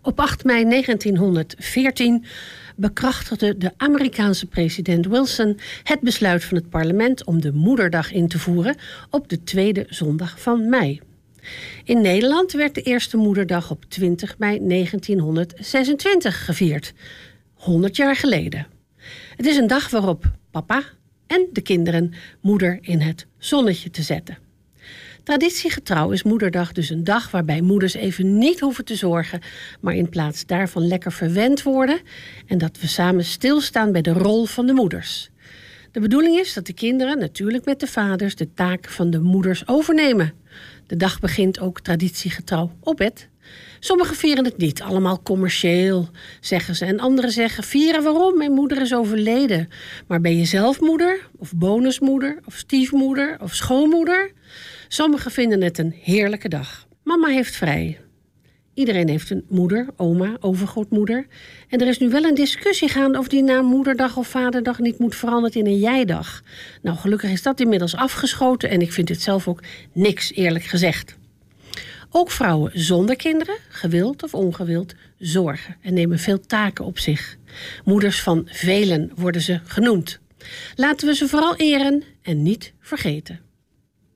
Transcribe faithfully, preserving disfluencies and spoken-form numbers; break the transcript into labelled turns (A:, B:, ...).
A: Op acht mei negentienhonderdveertien bekrachtigde de Amerikaanse president Wilson het besluit van het parlement om de Moederdag in te voeren op de tweede zondag van mei. In Nederland werd de eerste Moederdag op twintig mei negentienhonderdzesentwintig gevierd, honderd jaar geleden. Het is een dag waarop papa en de kinderen moeder in het zonnetje te zetten. Traditiegetrouw is Moederdag dus een dag waarbij moeders even niet hoeven te zorgen, maar in plaats daarvan lekker verwend worden en dat we samen stilstaan bij de rol van de moeders. De bedoeling is dat de kinderen, natuurlijk met de vaders, de taak van de moeders overnemen. De dag begint ook traditiegetrouw op bed. Sommigen vieren het niet, allemaal commercieel, zeggen ze. En anderen zeggen, vieren waarom? Mijn moeder is overleden. Maar ben je zelf moeder? Of bonusmoeder? Of stiefmoeder? Of schoonmoeder? Sommigen vinden het een heerlijke dag. Mama heeft vrij. Iedereen heeft een moeder, oma, overgrootmoeder. En er is nu wel een discussie gaande of die naam Moederdag of Vaderdag niet moet veranderd in een jijdag. Nou, gelukkig is dat inmiddels afgeschoten en ik vind het zelf ook niks, eerlijk gezegd. Ook vrouwen zonder kinderen, gewild of ongewild, zorgen en nemen veel taken op zich. Moeders van velen worden ze genoemd. Laten we ze vooral eren en niet vergeten.